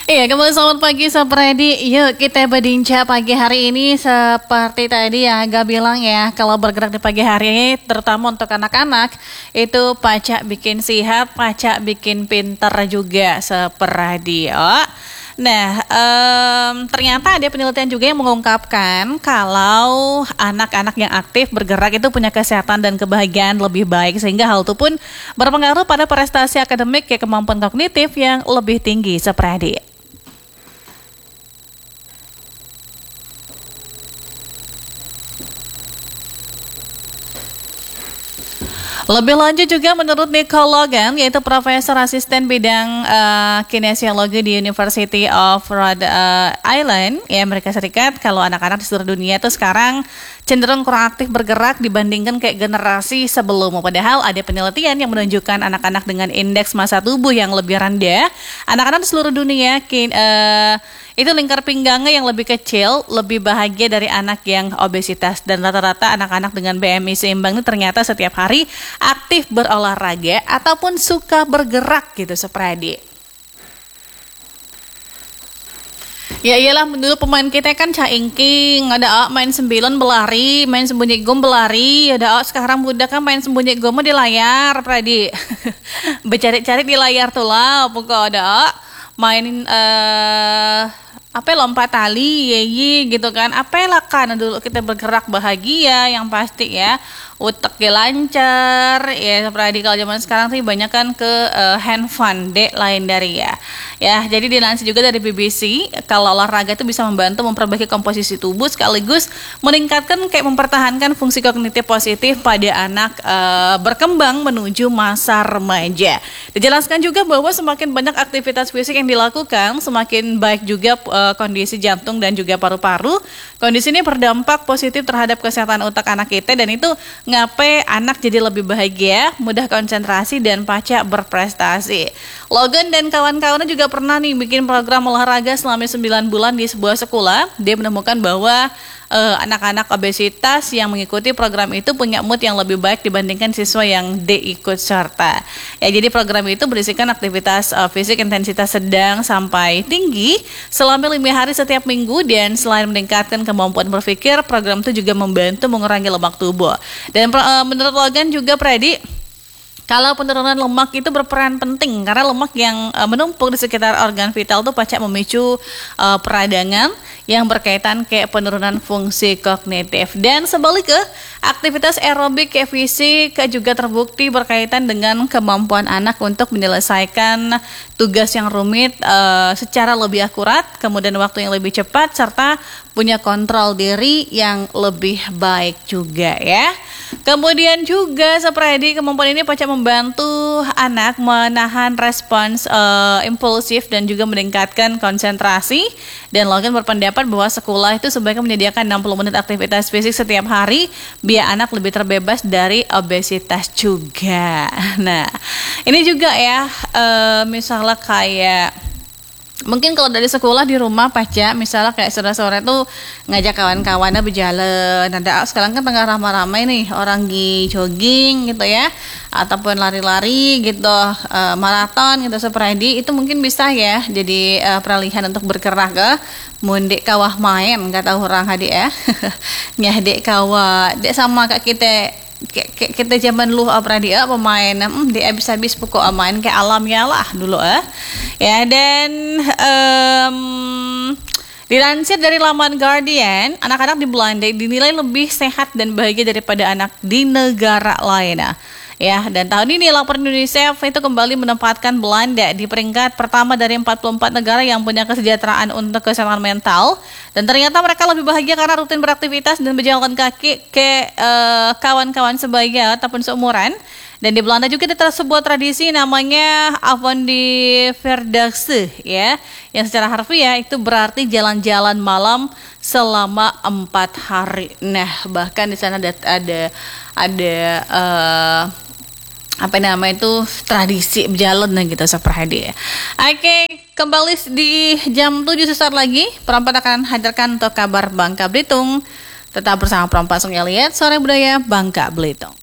Iya, kembali selamat pagi Sapredi. Yuk kita berbincang pagi hari ini seperti tadi yang agak bilang ya, kalau bergerak di pagi hari terutama untuk anak-anak itu pacak bikin sihat, pacak bikin pinter juga Sapredi. Oh. Nah, ternyata ada penelitian juga yang mengungkapkan kalau anak-anak yang aktif bergerak itu punya kesehatan dan kebahagiaan lebih baik, sehingga hal itu pun berpengaruh pada prestasi akademik ya kemampuan kognitif yang lebih tinggi Sapredi. Lebih lanjut juga menurut Nicole Logan, yaitu profesor asisten bidang kinesiologi di University of Rhode Island, ya Amerika Serikat, kalau anak-anak di seluruh dunia itu sekarang cenderung kurang aktif bergerak dibandingkan kayak generasi sebelumnya. Padahal ada penelitian yang menunjukkan anak-anak dengan indeks massa tubuh yang lebih rendah, anak-anak di seluruh dunia itu lingkar pinggangnya yang lebih kecil, lebih bahagia dari anak yang obesitas. Dan rata-rata anak-anak dengan BMI seimbang ini ternyata setiap hari aktif berolahraga ataupun suka bergerak gitu Sapredi. Ya iyalah, dulu pemain kita kan caingking, ada main 9 berlari, main sembunyi gom berlari, ada sekarang budak kan main sembunyi gom di layar, Pradi. Bercari-cari di layar tuh lah, pokoknya ada main lompat tali gitu kan, lah kan dulu kita bergerak bahagia yang pasti ya, uteknya lancar ya. Seperti kalau zaman sekarang sih banyak kan ke handphone dek lain dari ya. Jadi dilansir juga dari BBC kalau olahraga itu bisa membantu memperbaiki komposisi tubuh sekaligus meningkatkan kayak mempertahankan fungsi kognitif positif pada anak berkembang menuju masa remaja. Dijelaskan juga bahwa semakin banyak aktivitas fisik yang dilakukan, semakin baik juga kondisi jantung dan juga paru-paru. Kondisi ini berdampak positif terhadap kesehatan otak anak kita, dan itu ngapai anak jadi lebih bahagia, mudah konsentrasi dan pacak berprestasi. Logan dan kawan-kawannya juga pernah nih bikin program olahraga selama 9 bulan di sebuah sekolah. Dia menemukan bahwa anak-anak obesitas yang mengikuti program itu punya mood yang lebih baik dibandingkan siswa yang ikut serta. Ya, jadi program itu berisikan aktivitas fisik intensitas sedang sampai tinggi selama 5 hari setiap minggu, dan selain meningkatkan kemampuan berpikir, program itu juga membantu mengurangi lemak tubuh. Dan menurut Logan juga Predi, kalau penurunan lemak itu berperan penting karena lemak yang menumpuk di sekitar organ vital itu pacak memicu peradangan yang berkaitan kayak penurunan fungsi kognitif. Dan sebaliknya, aktivitas aerobik kayak fisik juga terbukti berkaitan dengan kemampuan anak untuk menyelesaikan tugas yang rumit secara lebih akurat, kemudian waktu yang lebih cepat, serta punya kontrol diri yang lebih baik juga ya. Kemudian juga Sapredi, kemampuan ini pacak membantu anak menahan respons impulsif dan juga meningkatkan konsentrasi. Dan Logan berpendapat bahwa sekolah itu sebaiknya menyediakan 60 menit aktivitas fisik setiap hari biar anak lebih terbebas dari obesitas juga. Nah, ini juga ya, misalnya kayak mungkin kalau dari sekolah di rumah pacar, misalnya kayak sore-sore tuh ngajak kawan-kawannya berjalan. Ada sekarang kan tengah ramai-ramai nih orang di jogging gitu ya, ataupun lari-lari gitu, maraton gitu Sapredi, itu mungkin bisa ya jadi peralihan untuk bergerak ke mundek kawah main, nggak tahu orang hadi ya. Nyah kawah dek sama kak kita zaman dulu Pradi pemain dia habis-habis pokok main kayak alamnya lah dulu ya. Dan dilansir dari laman Guardian, anak-anak di Belanda dinilai lebih sehat dan bahagia daripada anak di negara lain ya. Dan tahun ini laporan UNICEF itu kembali menempatkan Belanda di peringkat pertama dari 44 negara yang punya kesejahteraan untuk kesehatan mental. Dan ternyata mereka lebih bahagia karena rutin beraktivitas dan berjalan kaki ke kawan-kawan sebaya ataupun seumuran. Dan di Belanda juga ada sebuah tradisi namanya Avond de Verdaagse ya, yang secara harfiah itu berarti jalan-jalan malam selama 4 hari. Nah, bahkan di sana ada tradisi berjalan gitu Sapredi ya. Oke, kembali di jam 7 sesaat lagi Perempuan akan hadirkan untuk kabar Bangka Belitung. Tetap bersama Perempuan Lihat Sore Budaya Bangka Belitung.